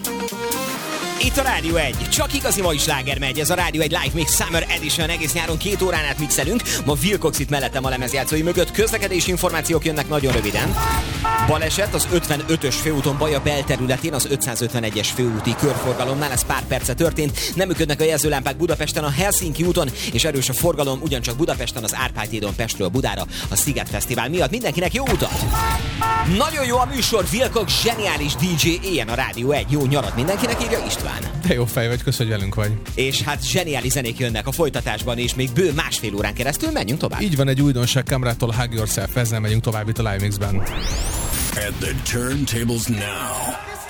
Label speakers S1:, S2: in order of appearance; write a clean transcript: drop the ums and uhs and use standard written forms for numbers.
S1: Itt a Rádió 1. Csak igazi mai sláger megy. Ez a Rádió 1 Live Mix Summer Edition. Egész nyáron 2 órán át mixelünk. Ma Will Cox itt mellettem a lemezjátszói mögött. Közlekedési információk jönnek nagyon röviden. Baleset az 55-ös főúton Baja belterületén, az 551-es főúti körforgalomnál. Ez pár perce történt. Nem működnek a jelzőlámpák Budapesten, a Helsinki úton, és erős a forgalom ugyancsak Budapesten, az Árpád hídon Pestről Budára, a Sziget Fesztivál miatt. Mindenkinek jó utat! Nagyon jó a műsor, Will Cox, zseniális DJ, éljen a Rádió 1. Jó nyarat mindenkinek, írja István.
S2: De jó fej vagy, köszönjük, hogy velünk vagy.
S1: És hát zseniális zenék jönnek a folytatásban, és még bő másfél órán keresztül menjünk tovább.
S2: Így van, egy újdonság Camrától, Hug Yourself, ezzel megyünk tovább itt a Live Mixben.
S3: At the turntables now.